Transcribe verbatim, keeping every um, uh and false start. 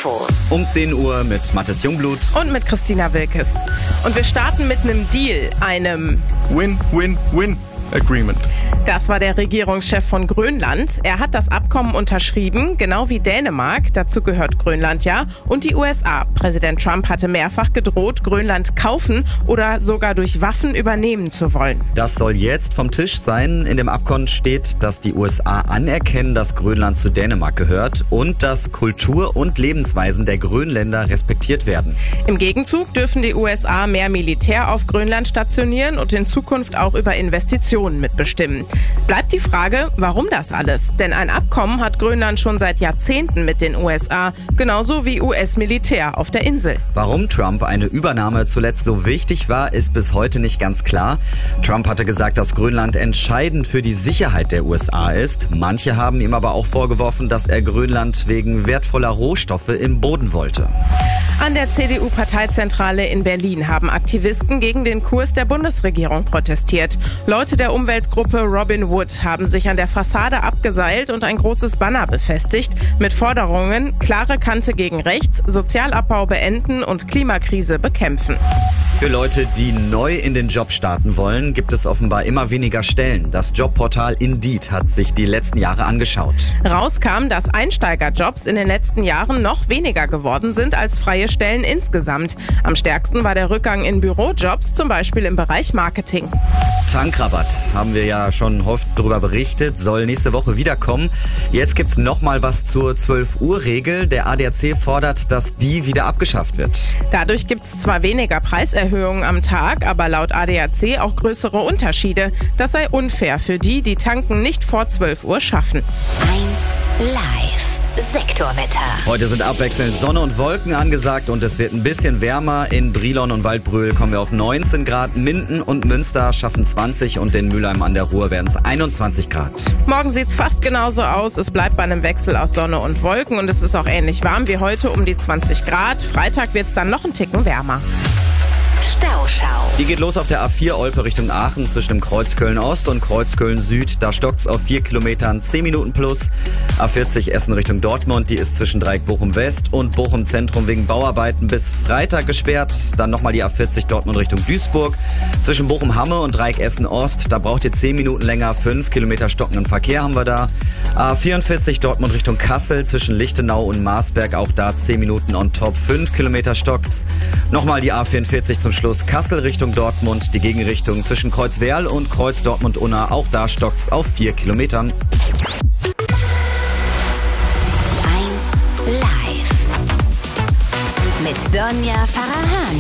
Infos. Um zehn Uhr mit Mathis Jungblut. Und mit Christina Wilkes. Und wir starten mit einem Deal, einem Win-Win-Win Agreement. Das war der Regierungschef von Grönland. Er hat das Abkommen unterschrieben, genau wie Dänemark, dazu gehört Grönland ja, und die U S A. Präsident Trump hatte mehrfach gedroht, Grönland kaufen oder sogar durch Waffen übernehmen zu wollen. Das soll jetzt vom Tisch sein. In dem Abkommen steht, dass die U S A anerkennen, dass Grönland zu Dänemark gehört und dass Kultur und Lebensweisen der Grönländer respektiert werden. Im Gegenzug dürfen die U S A mehr Militär auf Grönland stationieren und in Zukunft auch über Investitionen mitbestimmen. Bleibt die Frage, warum das alles? Denn ein Abkommen hat Grönland schon seit Jahrzehnten mit den U S A, genauso wie U S-Militär auf der Insel. Warum Trump eine Übernahme zuletzt so wichtig war, ist bis heute nicht ganz klar. Trump hatte gesagt, dass Grönland entscheidend für die Sicherheit der U S A ist. Manche haben ihm aber auch vorgeworfen, dass er Grönland wegen wertvoller Rohstoffe im Boden wollte. An der C D U-Parteizentrale in Berlin haben Aktivisten gegen den Kurs der Bundesregierung protestiert. Leute der Umweltgruppe Robin Wood haben sich an der Fassade abgeseilt und ein großes Banner befestigt mit Forderungen: klare Kante gegen rechts, Sozialabbau beenden und Klimakrise bekämpfen. Für Leute, die neu in den Job starten wollen, gibt es offenbar immer weniger Stellen. Das Jobportal Indeed hat sich die letzten Jahre angeschaut. Rauskam, dass Einsteigerjobs in den letzten Jahren noch weniger geworden sind als freie Stellen insgesamt. Am stärksten war der Rückgang in Bürojobs, zum Beispiel im Bereich Marketing. Tankrabatt, haben wir ja schon oft darüber berichtet, soll nächste Woche wiederkommen. Jetzt gibt's noch mal was zur zwölf Uhr Regel. Der A D A C fordert, dass die wieder abgeschafft wird. Dadurch gibt's zwar weniger Preiserhöhungen am Tag, aber laut A D A C auch größere Unterschiede. Das sei unfair für die, die tanken nicht vor zwölf Uhr schaffen. eins Live. Sektorwetter. Heute sind abwechselnd Sonne und Wolken angesagt und es wird ein bisschen wärmer. In Brilon und Waldbröl kommen wir auf neunzehn Grad. Minden und Münster schaffen zwanzig und in Mülheim an der Ruhr werden es einundzwanzig Grad. Morgen sieht's fast genauso aus. Es bleibt bei einem Wechsel aus Sonne und Wolken und es ist auch ähnlich warm wie heute, um die zwanzig Grad. Freitag wird's dann noch einen Ticken wärmer. Stauschau. Die geht los auf der A vier Olpe Richtung Aachen zwischen dem Kreuz Köln-Ost und Kreuz Köln-Süd. Da stockt's auf vier Kilometern, zehn Minuten plus. A vierzig Essen Richtung Dortmund, die ist zwischen Dreieck Bochum-West und Bochum-Zentrum wegen Bauarbeiten bis Freitag gesperrt. Dann nochmal die A vierzig Dortmund Richtung Duisburg. Zwischen Bochum-Hamme und Dreieck Essen-Ost, da braucht ihr zehn Minuten länger, fünf Kilometer stockenden Verkehr haben wir da. A vierundvierzig Dortmund Richtung Kassel zwischen Lichtenau und Marsberg, auch da zehn Minuten on top, fünf Kilometer stockt's. Nochmal die A vierundvierzig zum Schluss Kassel Richtung Dortmund, die Gegenrichtung zwischen Kreuzwerl und Kreuz Dortmund-Unna, auch da stockt's auf vier Kilometern. eins Live. Mit Donja Farahani.